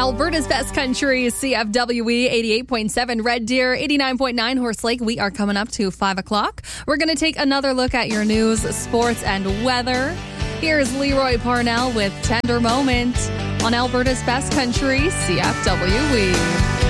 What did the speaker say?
Alberta's best country is CFWE 88.7 Red Deer, 89.9 Horse Lake. We are coming up to 5 o'clock. We're going to take another look at your news, sports, and weather. Here's Leroy Parnell with Tender Moment on Alberta's best country, CFWE.